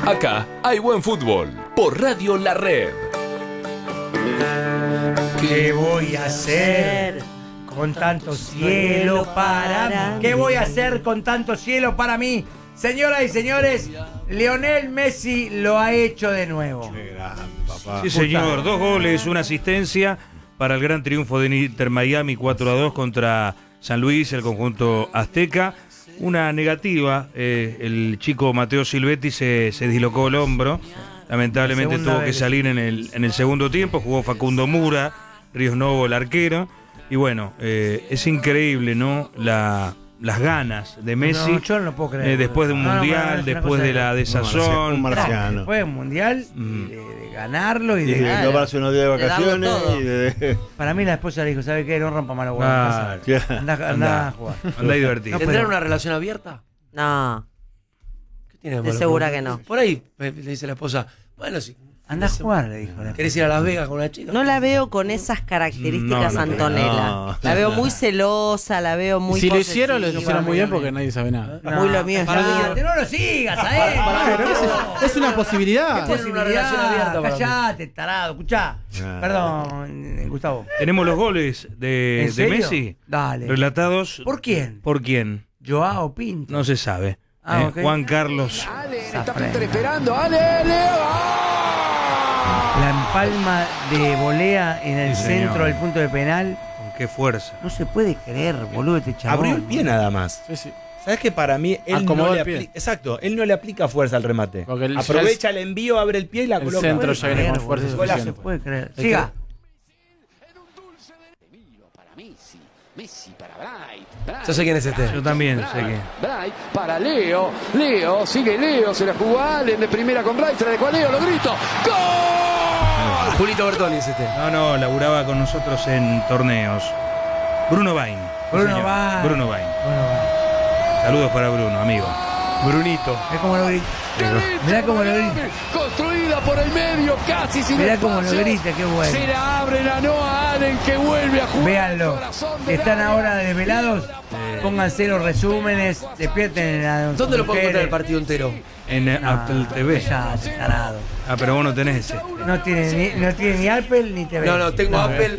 Acá hay buen fútbol por Radio La Red. ¿Qué voy a hacer con tanto cielo para mí? ¿Qué voy a hacer con tanto cielo para mí? Señoras y señores, Lionel Messi lo ha hecho de nuevo. Qué grande, papá. Sí, señor. 2 goles, una asistencia para el gran triunfo de Inter Miami 4-2 contra San Luis, el conjunto azteca. Una negativa, el chico Mateo Silvetti se dislocó el hombro. Lamentablemente tuvo que salir en el segundo tiempo. Jugó Facundo Mura, Ríos Novo el arquero. Y bueno, es increíble, ¿no? Las ganas de Messi. No, yo no puedo creer. Después de un mundial, después de la desazón. Un marciano. Después de un mundial, de ganarlo y Y de... de tomarse unos días de vacaciones todo. y de... Para mí la esposa le dijo, ¿sabe qué? No rompa malo Claro. Anda a jugar. Andá y divertido. No, ¿Tendrán pero- una relación abierta? No, ¿Qué tiene de estoy malo? segura que no. Por ahí le dice la esposa, bueno, si Anda a jugar, le dijo. querés ir a Las Vegas con una chica. No la veo con esas características No, Antonella. no. La veo muy celosa, la veo muy Si lo posesiva. hicieron muy bien porque nadie sabe nada. Muy lo mío es nada. No lo sigas a él. Es una posibilidad. Tienen una relación abierta para mí. Callate, tarado, escuchá. Ah. Perdón, Gustavo. Tenemos los goles de ¿En serio? Messi. Dale. Relatados. ¿Por quién? ¿Por quién? Joao Pinto. No se sabe. Ah, ok. Juan Carlos. La empalma de volea en el Sí, centro señor. del punto de penal. Con qué fuerza. No se puede creer, boludo, este chabón. Abrió el pie nada más. Sí, sí. ¿Sabes que para mí él Acomodó no le el pie. aplica? Exacto, él no le aplica fuerza al remate. Porque el- Aprovecha el envío, abre el pie y la El coloca. centro ya viene con Creer, fuerza boludo, no se suficiente. puede creer. que- Siga. Yo sé quién es este. Yo también sé que. Bray para Leo. Leo, sigue Leo, se la jugó Allen de primera con Bray, se la dejó a Leo, lo grito. ¡Gol! Julito Bertoni es este. No, laburaba con nosotros en torneos. Bruno Bain. Bruno señor. Bain. Bruno Bain. Bueno, va. Saludos para Bruno, amigo. Brunito. Mirá cómo lo grita. Mirá cómo lo grita. Construida por el medio, casi sin Mirá cómo lo espacio. grita, qué bueno. Se la abren a Noah Allen que vuelve a jugar. Véanlo. Corazón de Están Bray. ahora desvelados. Pónganse los resúmenes. Despierten a las ¿Dónde lo puedo encontrar el mujeres. partido entero? En Apple TV. Ya, tarado. Ah, pero vos no tenés ese. No tiene ni Apple ni TV. No, tengo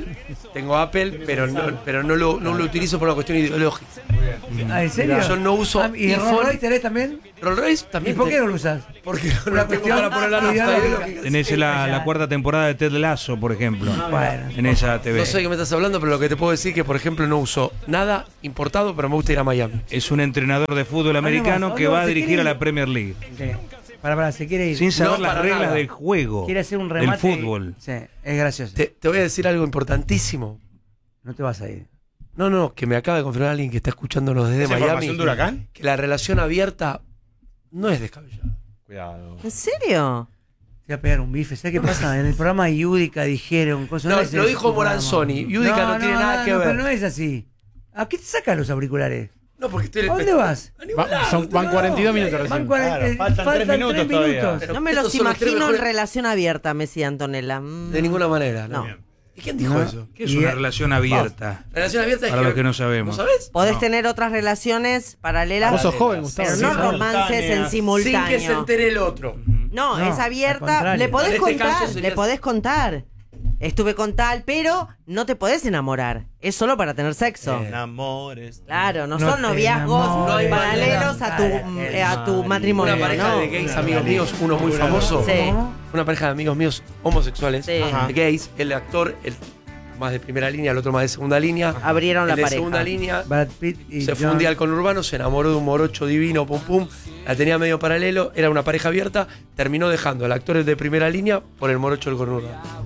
Apple, pero no lo utilizo por una cuestión ideológica. Ah, ¿en serio? Yo no uso ¿Y iPhone. Rolls Royce tenés también? Rolls Royce ¿Y también. por qué no lo usas? Porque no Una lo tengo cuestión para poner la nafta ideológica. ideológica. Tenés la cuarta temporada de Ted Lasso, por ejemplo. Bueno. En esa TV. No sé de qué me estás hablando, pero lo que te puedo decir es que, por ejemplo, no uso nada importado, pero me gusta ir a Miami. Es un entrenador de fútbol americano que va a dirigir a la Premier League. Sí. Para, se quiere ir. Sin saber No, las para reglas nada. del juego. Quiere hacer un del remate. fútbol. Sí, es gracioso. Te voy a decir algo importantísimo. No te vas a ir. No, que me acaba de confirmar alguien que está escuchándonos desde ¿Esa Miami. información de Huracán? Que la relación abierta no es descabellada. Cuidado. ¿En serio? Te voy a pegar un bife. ¿Sabes qué pasa? En el programa Yudica dijeron cosas. No, es lo ese dijo programa. Moranzoni. Yudica no tiene nada que ver. Pero no es así. ¿A qué te sacan los auriculares? No, porque estoy ¿A dónde vas? A ningún lado, Van 42 minutos Van recién. 40, Claro, faltan 3 minutos todavía. Pero No me los estos son los tres imagino en mejores- relación abierta, Messi y Antonella. De ninguna manera, ¿no? No. ¿Y quién dijo No. eso? ¿Qué es una relación abierta? Relación abierta es Para los que no sabemos. ¿No sabes? Podés tener otras relaciones paralelas, Vos sos joven, Gustavo. pero sí, no ¿sabes? romances en Sin simultáneo. que se entere el otro. No, No, es al abierta. contrario. Le podés En este caso contar, sería- le podés contar. Estuve con tal, pero no te podés enamorar. Es solo para tener sexo. Enamores. Claro, no, No son te noviazgos enamores, paralelos a tu matrimonio. Una pareja ¿no? de gays amigos míos, uno muy famoso. Sí. Una pareja de amigos míos homosexuales, Sí. Ajá. de gays, el actor, el más de primera línea, el otro más de segunda línea. Abrieron la El de pareja. segunda línea Brad Pitt y se fue un día al conurbano, se enamoró de un morocho divino, pum pum, la tenía medio paralelo, era una pareja abierta, terminó dejando al actor de primera línea por el morocho del conurbano.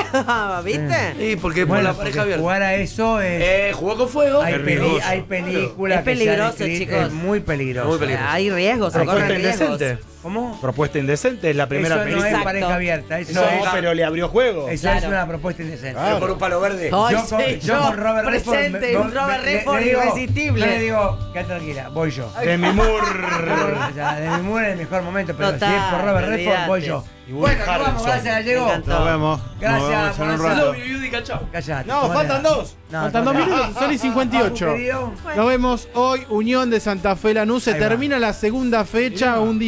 ¿Viste? Y porque por Bueno, la pareja porque abierta. jugar a eso es... Jugó con fuego. hay, es riesgoso. hay películas Es que se han peligroso, escrito, chicos. es muy peligroso. Muy peligroso. Hay riesgos, se Propuesta corren riesgos. indecente. ¿Cómo? Propuesta indecente es la primera eso no película. es Exacto. pareja abierta. Eso, No, es, pero le abrió juego. eso Claro. es una propuesta indecente. Claro. Por un palo verde. Ay, Yo con- sí, yo con Robert Redford presente, me- Robert le Redford digo- irresistible. Yo le digo, quédate tranquila, voy yo. Demi Moore. O sea, Demi Moore es el mejor momento, pero Total, si es por Robert Redford, olvídate. voy yo. Y Woody Bueno, nos vamos, Harrelson. gracias, Gallego. Me encantó. Nos vemos. Gracias Nos vemos por en un esa- rato. Love you, Yudica, chao. Callate. No, ¿cómo faltan era? dos. No, Faltan 2 minutos, son y 58. Papu, querido. Nos vemos hoy, Unión de Santa Fe Lanús. Se Ahí va. termina la segunda fecha, un día antes de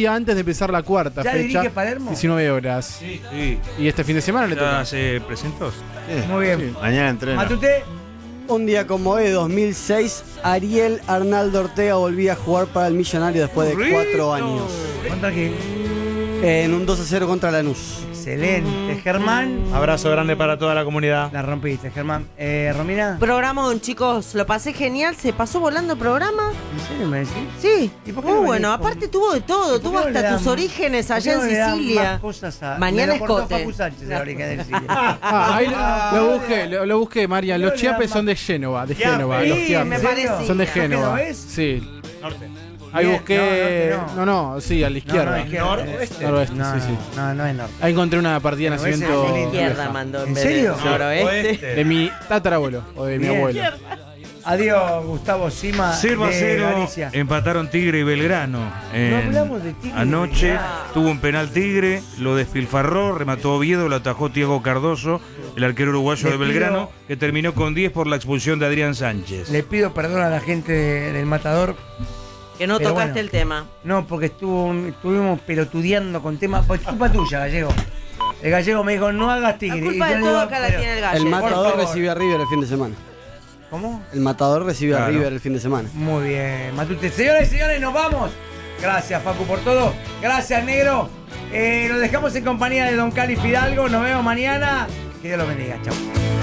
empezar la cuarta ¿Ya fecha. dirige Palermo? 19 horas. Sí. Y este fin de semana le Ya toca. se presentó. Muy bien. Sí. Mañana entrena. Matute, Un día como hoy, 2006, Ariel Arnaldo Ortega volvía a jugar para el Millonario después de 4 años. ¿contra qué? En un 2-0 contra Lanús. Excelente. Germán, Abrazo grande para toda la comunidad. la rompiste, Germán. Romina, Programón, chicos, lo pasé genial. ¿Se pasó volando el programa? ¿en serio me decís? Sí. ¿Y por qué Muy no bueno. venís con- Aparte tuvo de todo. ¿Y por Tuvo qué no le hasta dan tus más- orígenes ¿Por qué allá no en le dan Sicilia. más cosas a- Mañana me lo cortó escote. Facu Sánchez, el origen de Sicilia. Ahí lo busqué, Marian. Los ¿Por qué no le Chiapes dan son de Génova. De Chiape. Génova. Sí, Los me Chiapes. parece. Son de ¿Por qué Génova. no es? Sí. Norte. Ahí Bien, busqué. no, No, sí, a la izquierda. No, izquierda. Noroeste. Noroeste, No, sí, sí. no es norte. Ahí encontré una partida de Pero ese nacimiento es A la lindo. izquierda vieja. mandó ¿En en vez serio? de noroeste. De mi tatarabuelo o de mi Bien. abuelo. Adiós, Gustavo Sima. 0 a de 0 Galicia. empataron Tigre y Belgrano. No hablamos de Tigre y Anoche Belgrano. tuvo un penal Tigre, lo despilfarró, remató Oviedo, lo atajó Tiago Cardoso, el arquero uruguayo Le de Belgrano, que terminó con 10 por la expulsión de Adrián Sánchez. Le pido perdón a la gente del Matador. Que no Pero tocaste bueno. el tema. No, porque estuvimos pelotudeando con temas. Por culpa tuya, Gallego. El Gallego me dijo, no hagas Tigre. La culpa Y yo de le todo digo, acá la pero- tiene el El gallo. Matador favor. recibe a River el fin de semana. ¿Cómo? El Matador recibe a Claro. River el fin de semana. Muy bien, Matute. Señoras y señores, nos vamos. Gracias, Facu, por todo. Gracias, Negro. Nos dejamos en compañía de Don Cali Fidalgo. Nos vemos mañana. Que Dios los bendiga. Chau.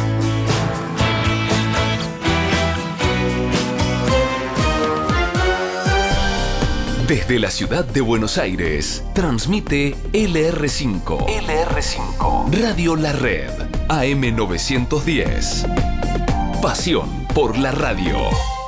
Desde la ciudad de Buenos Aires, transmite LR5. LR5. Radio La Red. AM 910. Pasión por la radio.